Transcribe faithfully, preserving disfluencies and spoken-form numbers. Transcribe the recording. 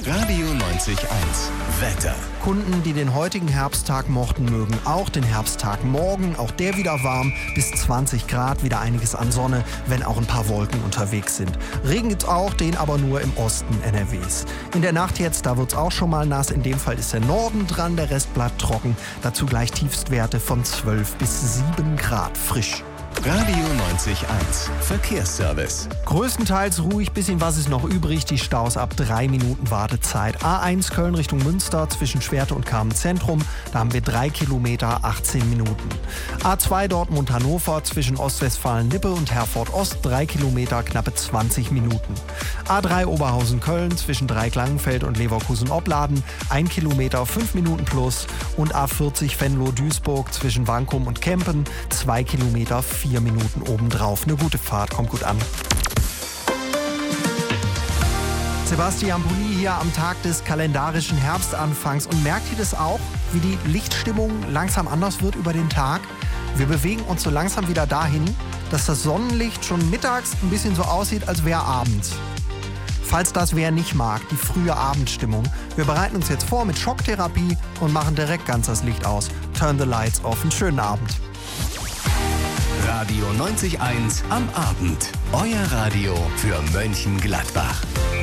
Radio neunzig eins. Wetter. Kunden, die den heutigen Herbsttag mochten, mögen auch den Herbsttag morgen. Auch der wieder warm, bis zwanzig Grad, wieder einiges an Sonne, wenn auch ein paar Wolken unterwegs sind. Regen gibt's auch, den aber nur im Osten N R Ws. In der Nacht jetzt, da wird's auch schon mal nass. In dem Fall ist der Norden dran, der Rest bleibt trocken. Dazu gleich Tiefstwerte von zwölf bis sieben Grad frisch. Radio neunzig eins. Verkehrsservice. Größtenteils ruhig, bisschen was ist noch übrig. Die Staus ab drei Minuten Wartezeit. A eins Köln Richtung Münster zwischen Schwerte und Kamen Zentrum. Da haben wir drei Kilometer, achtzehn Minuten. A zwei Dortmund-Hannover zwischen Ostwestfalen-Lippe und Herford-Ost. drei Kilometer, knappe zwanzig Minuten. A drei Oberhausen-Köln zwischen Dreiecklangenfeld und Leverkusen-Opladen. ein Kilometer, fünf Minuten plus. Und A vierzig Venlo-Duisburg zwischen Wankum und Kempen. zwei Kilometer, vier Minuten obendrauf. Eine gute Fahrt, kommt gut an. Sebastian Pulli hier am Tag des kalendarischen Herbstanfangs. Und merkt ihr das auch, wie die Lichtstimmung langsam anders wird über den Tag? Wir bewegen uns so langsam wieder dahin, dass das Sonnenlicht schon mittags ein bisschen so aussieht, als wäre abends. Falls das wer nicht mag, die frühe Abendstimmung. Wir bereiten uns jetzt vor mit Schocktherapie und machen direkt ganz das Licht aus. Turn the lights off. Einen schönen Abend. Radio neunzig eins am Abend. Euer Radio für Mönchengladbach.